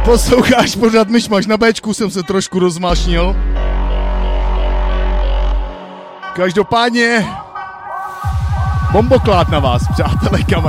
Posloucháš pořád Myšmaš, na Bčku jsem se trošku rozmášnil. Každopádně bomboklát na vás, přátelé, kamarádi.